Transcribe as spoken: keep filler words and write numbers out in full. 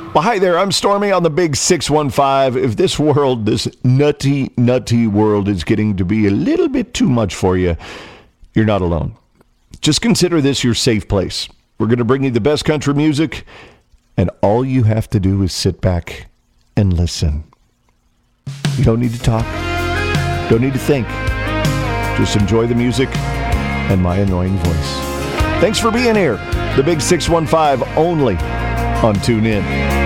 Well, hi there. I'm Stormy on the Big six one five. If this world, this nutty, nutty world is getting to be a little bit too much for you, you're not alone. Just consider this your safe place. We're going to bring you the best country music, and all you have to do is sit back and listen. You don't need to talk. Don't need to think. Just enjoy the music and my annoying voice. Thanks for being here. The Big six one five only on TuneIn.